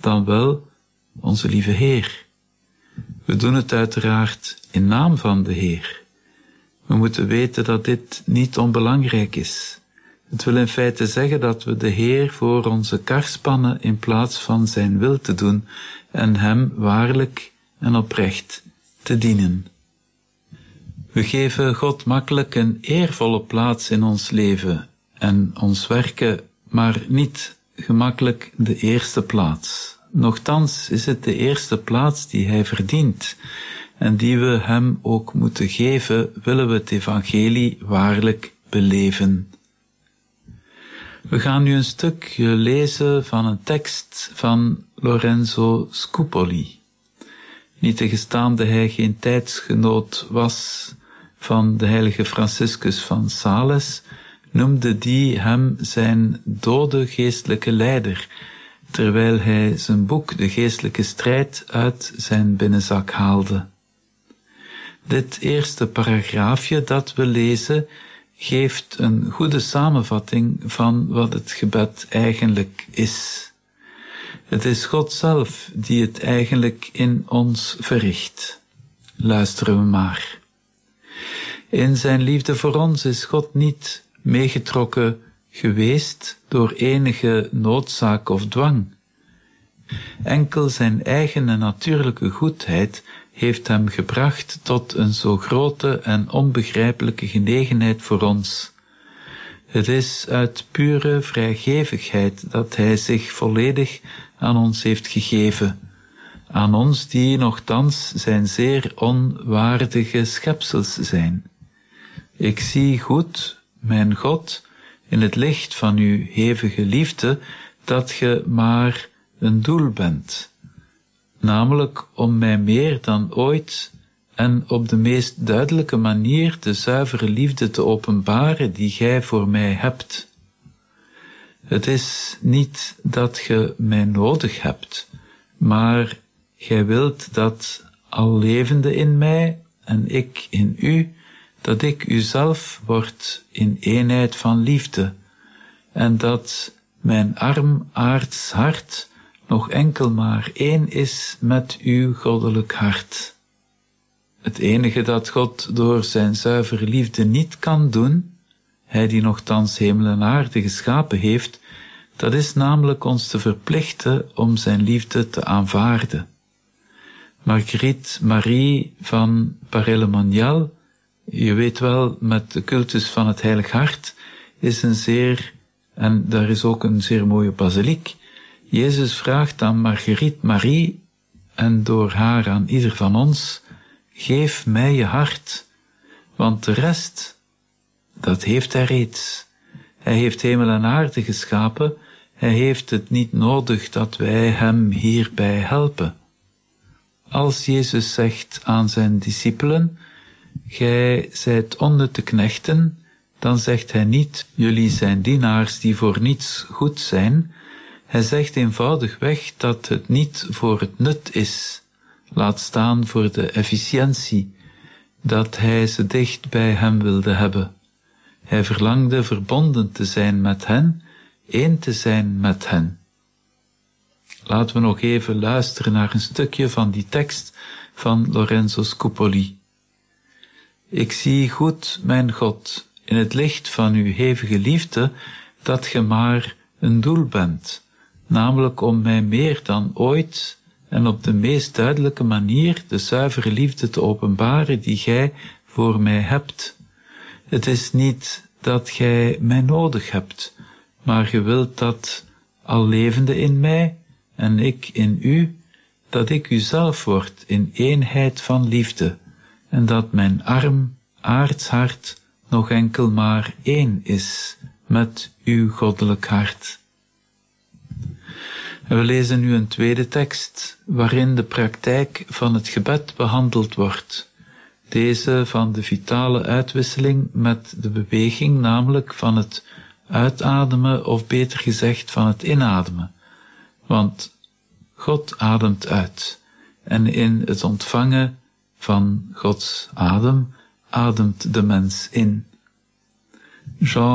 dan wel onze lieve Heer. We doen het uiteraard in naam van de Heer. We moeten weten dat dit niet onbelangrijk is. Het wil in feite zeggen dat we de Heer voor onze kar spannen in plaats van zijn wil te doen en hem waarlijk en oprecht te dienen. We geven God makkelijk een eervolle plaats in ons leven en ons werken, maar niet gemakkelijk de eerste plaats. Nochtans is het de eerste plaats die hij verdient en die we hem ook moeten geven, willen we het evangelie waarlijk beleven. We gaan nu een stukje lezen van een tekst van Lorenzo Scupoli. Niettegenstaande hij geen tijdsgenoot was van de heilige Franciscus van Sales, noemde die hem zijn dode geestelijke leider, terwijl hij zijn boek De Geestelijke Strijd uit zijn binnenzak haalde. Dit eerste paragraafje dat we lezen geeft een goede samenvatting van wat het gebed eigenlijk is. Het is God zelf die het eigenlijk in ons verricht. Luisteren we maar. In zijn liefde voor ons is God niet meegetrokken geweest door enige noodzaak of dwang. Enkel zijn eigen en natuurlijke goedheid heeft hem gebracht tot een zo grote en onbegrijpelijke genegenheid voor ons. Het is uit pure vrijgevigheid dat hij zich volledig aan ons heeft gegeven, aan ons die nochtans zijn zeer onwaardige schepsels zijn. Ik zie goed, mijn God, in het licht van uw hevige liefde, dat ge maar een doel bent, namelijk om mij meer dan ooit en op de meest duidelijke manier de zuivere liefde te openbaren die gij voor mij hebt. Het is niet dat ge mij nodig hebt, maar gij wilt dat al levende in mij en ik in u, dat ik uzelf word in eenheid van liefde, en dat mijn arm aards hart nog enkel maar één is met uw goddelijk hart. Het enige dat God door zijn zuivere liefde niet kan doen, hij die nochtans hemel en aarde geschapen heeft, dat is namelijk ons te verplichten om zijn liefde te aanvaarden. Marguerite Marie van Paray-le-Monial, je weet wel, met de cultus van het Heilig Hart, is en daar is ook een zeer mooie basiliek. Jezus vraagt aan Marguerite Marie, en door haar aan ieder van ons, geef mij je hart, want de rest, dat heeft hij reeds. Hij heeft hemel en aarde geschapen, hij heeft het niet nodig dat wij hem hierbij helpen. Als Jezus zegt aan zijn discipelen, gij zijt onnutte knechten, dan zegt hij niet, jullie zijn dienaars die voor niets goed zijn. Hij zegt eenvoudigweg dat het niet voor het nut is, laat staan voor de efficiëntie, dat hij ze dicht bij hem wilde hebben. Hij verlangde verbonden te zijn met hen, één te zijn met hen. Laten we nog even luisteren naar een stukje van die tekst van Lorenzo Scupoli. Ik zie goed, mijn God, in het licht van uw hevige liefde, dat ge maar een doel bent, namelijk om mij meer dan ooit en op de meest duidelijke manier de zuivere liefde te openbaren die gij voor mij hebt. Het is niet dat gij mij nodig hebt, maar ge wilt dat, al levende in mij en ik in u, dat ik uzelf word in eenheid van liefde, en dat mijn arm, aards hart nog enkel maar één is met uw goddelijk hart. En we lezen nu een tweede tekst, waarin de praktijk van het gebed behandeld wordt. Deze van de vitale uitwisseling met de beweging, namelijk van het uitademen, of beter gezegd van het inademen. Want God ademt uit, en in het ontvangen van Gods adem ademt de mens in.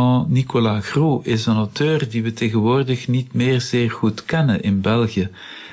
Jean-Nicolas Groulx is een auteur die we tegenwoordig niet meer zeer goed kennen in België.